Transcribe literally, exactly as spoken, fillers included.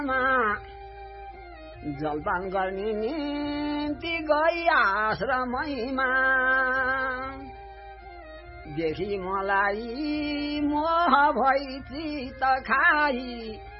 जलपान गर्ने निम्ति गई आश्रमैमा देखि मलाई मोह भई चित्त खाई